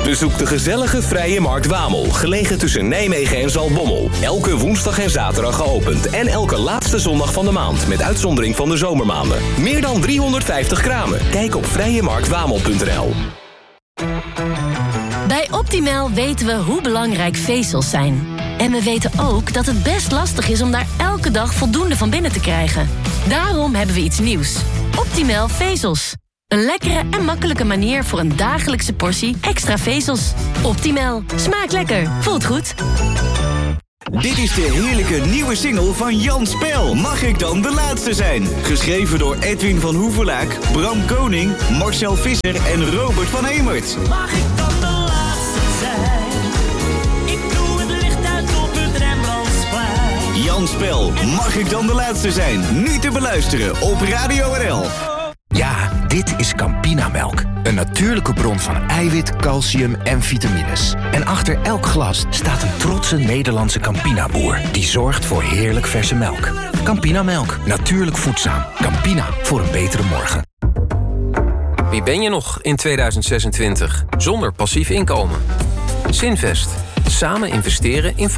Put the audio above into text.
Bezoek de gezellige Vrije Markt Wamel, gelegen tussen Nijmegen en Zaltbommel. Elke woensdag en zaterdag geopend en elke laatste zondag van de maand, met uitzondering van de zomermaanden. Meer dan 350 kramen. Kijk op vrijemarktwamel.nl. Bij Optimal weten we hoe belangrijk vezels zijn. En we weten ook dat het best lastig is om daar elke dag voldoende van binnen te krijgen. Daarom hebben we iets nieuws. Optimal vezels. Een lekkere en makkelijke manier voor een dagelijkse portie extra vezels. Optimal. Smaakt lekker. Voelt goed. Dit is de heerlijke nieuwe single van Jan Spel. Mag ik dan de laatste zijn? Geschreven door Edwin van Hoevelaak, Bram Koning, Marcel Visser en Robert van Hemert. Mag ik dan de laatste zijn? Ik doe het licht uit op het Rembrandtsplein. Jan Spel, Mag ik dan de laatste zijn? Nu te beluisteren op Radio NL. Ja, dit is Campinamelk. Een natuurlijke bron van eiwit, calcium en vitamines. En achter elk glas staat een trotse Nederlandse Campina-boer... die zorgt voor heerlijk verse melk. Campinamelk, natuurlijk voedzaam. Campina, voor een betere morgen. Wie ben je nog in 2026 zonder passief inkomen? Zinvest. Samen investeren in